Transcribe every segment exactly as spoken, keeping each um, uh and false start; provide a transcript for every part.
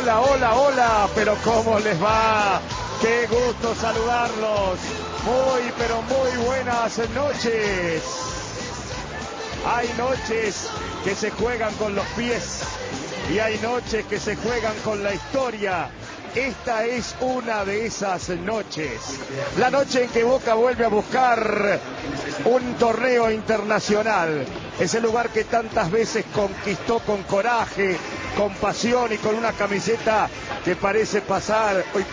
hola, hola, hola, pero ¿cómo les va? Qué gusto saludarlos. Muy, pero muy buenas noches. Hay noches que se juegan con los pies y hay noches que se juegan con la historia. Esta es una de esas noches. La noche en que Boca vuelve a buscar un torneo internacional. Ese lugar que tantas veces conquistó con coraje, con pasión y con una camiseta que parece pasar. Hoy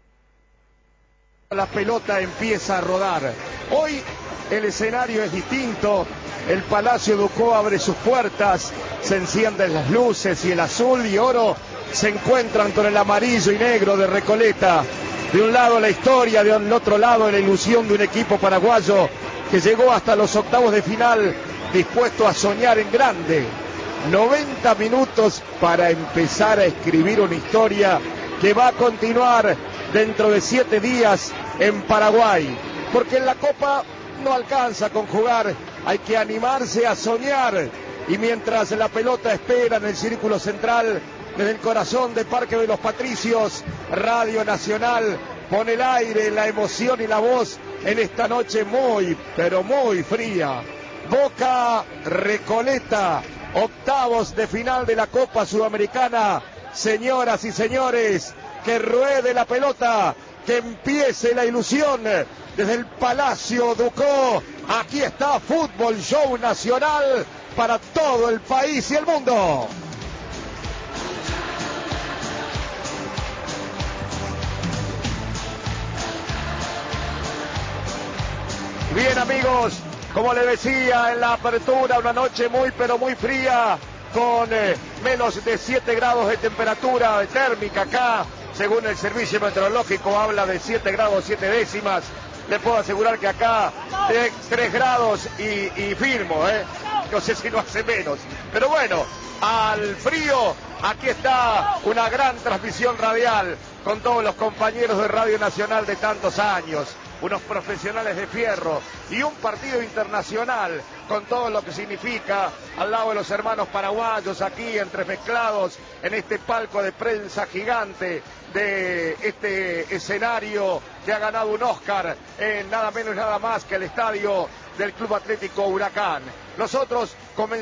la pelota empieza a rodar. Hoy el escenario es distinto. El Palacio Ducó abre sus puertas, se encienden las luces y el azul y oro se encuentran con el amarillo y negro de Recoleta. De un lado la historia, del otro lado la ilusión de un equipo paraguayo que llegó hasta los octavos de final dispuesto a soñar en grande. noventa minutos para empezar a escribir una historia que va a continuar dentro de siete días en Paraguay. Porque en la Copa no alcanza con jugar, hay que animarse a soñar. Y mientras la pelota espera en el círculo central, desde el corazón de Parque de los Patricios, Radio Nacional pone el aire, la emoción y la voz en esta noche muy, pero muy fría. Boca Recoleta, octavos de final de la Copa Sudamericana. Señoras y señores, que ruede la pelota, que empiece la ilusión desde el Palacio Ducó. Aquí está Fútbol Show Nacional para todo el país y el mundo. Bien, amigos, como les decía en la apertura, una noche muy pero muy fría, con eh, menos de siete grados de temperatura térmica acá, según el servicio meteorológico habla de siete grados siete décimas. Les puedo asegurar que acá de tres grados y, y firmo, ¿eh? No sé si no hace menos, pero bueno, al frío, aquí está una gran transmisión radial con todos los compañeros de Radio Nacional de tantos años. Unos profesionales de fierro y un partido internacional con todo lo que significa al lado de los hermanos paraguayos aquí entremezclados en este palco de prensa gigante de este escenario que ha ganado un Oscar en nada menos y nada más que el estadio del Club Atlético Huracán. Nosotros comenzamos